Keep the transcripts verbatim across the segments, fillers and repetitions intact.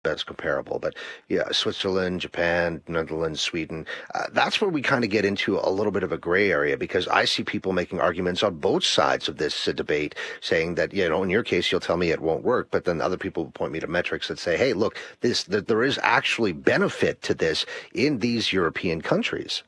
that's comparable, but yeah, Switzerland, Japan, Netherlands, Sweden, uh, that's where we kind of get into a little bit of a gray area, because I see people making arguments on both sides of this uh, debate, saying that, you know, in your case, you'll tell me it won't work, but then other people will point me to metrics that say, hey, look, this that there is actually benefit to this in these European countries.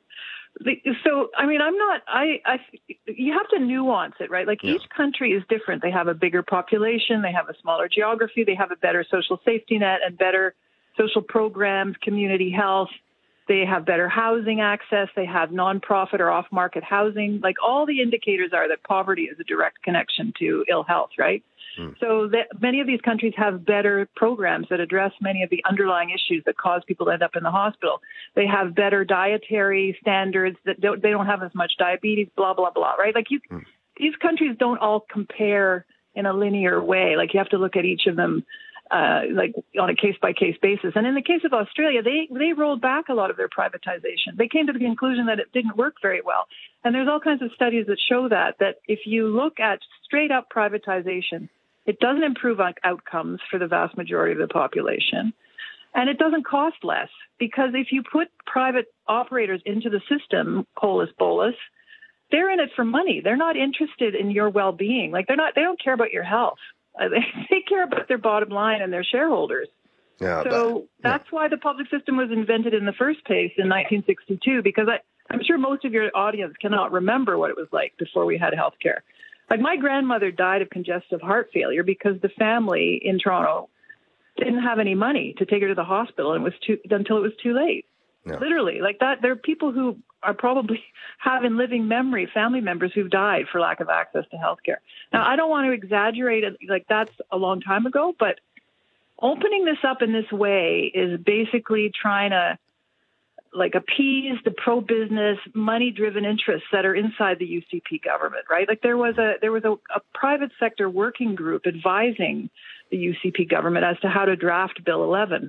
So, I mean, I'm not, I, I, you have to nuance it, right? Like Yeah. each country is different. They have a bigger population, they have a smaller geography, they have a better social safety net and better social programs, community health. They have better housing access. They have nonprofit or off-market housing. Like all the indicators are that poverty is a direct connection to ill health, right? Mm. So that many of these countries have better programs that address many of the underlying issues that cause people to end up in the hospital. They have better dietary standards that don't, they don't have as much diabetes, blah, blah, blah, right? Like you, mm. these countries don't all compare in a linear way. Like you have to look at each of them Uh, like on a case-by-case basis. And in the case of Australia, they, they rolled back a lot of their privatization. They came to the conclusion that it didn't work very well. And there's all kinds of studies that show that, that if you look at straight-up privatization, it doesn't improve outcomes for the vast majority of the population. And it doesn't cost less, because if you put private operators into the system, holus bolus, they're in it for money. They're not interested in your well-being. Like they're not, they don't care about your health. Uh, they, they care about their bottom line and their shareholders. Yeah, so but, yeah. that's why the public system was invented in the first place in nineteen sixty-two, because I, I'm sure most of your audience cannot remember what it was like before we had health care. Like my grandmother died of congestive heart failure because the family in Toronto didn't have any money to take her to the hospital, and it was too, until it was too late. Yeah. Literally, like that. There are people who are probably have in living memory family members who've died for lack of access to healthcare. Now, I don't want to exaggerate it, like that's a long time ago, but opening this up in this way is basically trying to like appease the pro-business, money-driven interests that are inside the U C P government, right? Like there was a there was a, a private sector working group advising the U C P government as to how to draft Bill eleven.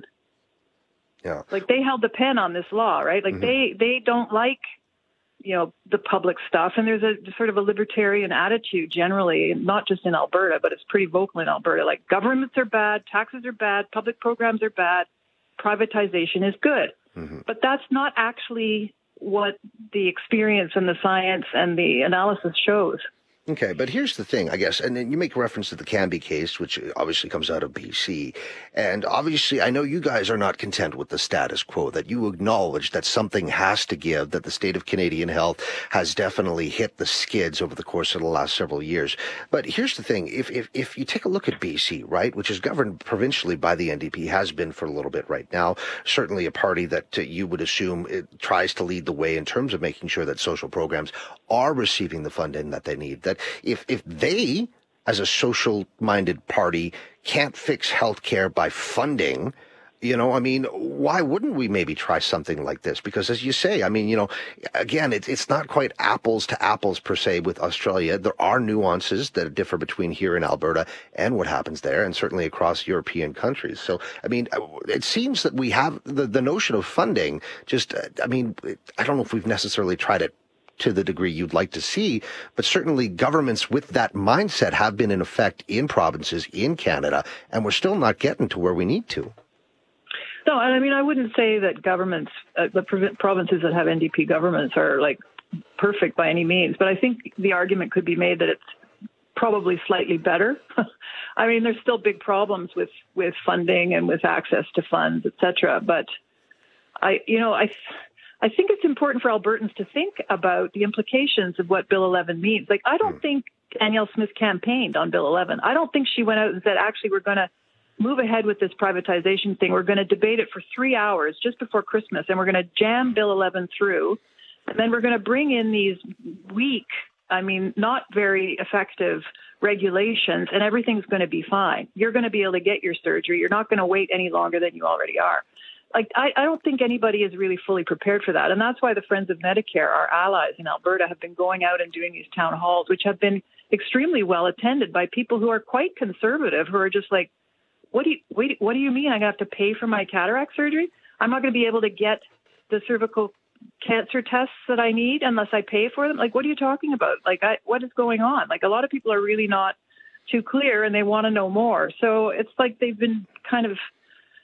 Yeah. Like they held the pen on this law, right? Like mm-hmm. they, they don't like, you know, the public stuff. And there's a sort of a libertarian attitude generally, not just in Alberta, but it's pretty vocal in Alberta. Like governments are bad, taxes are bad, public programs are bad, privatization is good. Mm-hmm. But that's not actually what the experience and the science and the analysis shows. Okay, but here's the thing, I guess, and then you make reference to the Canby case, which obviously comes out of B C, and obviously I know you guys are not content with the status quo, that you acknowledge that something has to give, that the state of Canadian health has definitely hit the skids over the course of the last several years. But here's the thing, if if, if you take a look at B C, right, which is governed provincially by the N D P, has been for a little bit right now, certainly a party that uh, you would assume it tries to lead the way in terms of making sure that social programs are receiving the funding that they need, that If if they, as a social-minded party, can't fix healthcare by funding, you know, I mean, why wouldn't we maybe try something like this? Because as you say, I mean, you know, again, it's it's not quite apples to apples per se with Australia. There are nuances that differ between here in Alberta and what happens there, and certainly across European countries. So, I mean, it seems that we have the, the notion of funding just, I mean, I don't know if we've necessarily tried it to the degree you'd like to see, but certainly governments with that mindset have been in effect in provinces in Canada, and we're still not getting to where we need to. No, and I mean, I wouldn't say that governments, uh, the provinces that have N D P governments are like perfect by any means, but I think the argument could be made that it's probably slightly better. I mean, there's still big problems with, with funding and with access to funds, et cetera. But I, you know, I, I think it's important for Albertans to think about the implications of what Bill eleven means. Like, I don't think Danielle Smith campaigned on Bill eleven. I don't think she went out and said, actually, we're going to move ahead with this privatization thing. We're going to debate it for three hours just before Christmas, and we're going to jam Bill eleven through. And then we're going to bring in these weak, I mean, not very effective regulations, and everything's going to be fine. You're going to be able to get your surgery. You're not going to wait any longer than you already are. Like, I, I don't think anybody is really fully prepared for that. And that's why the Friends of Medicare, our allies in Alberta, have been going out and doing these town halls, which have been extremely well attended by people who are quite conservative, who are just like, what do you, wait, what do you mean I'm going to have to pay for my cataract surgery? I'm not going to be able to get the cervical cancer tests that I need unless I pay for them. Like, what are you talking about? Like, I, what is going on? Like, a lot of people are really not too clear and they want to know more. So it's like they've been kind of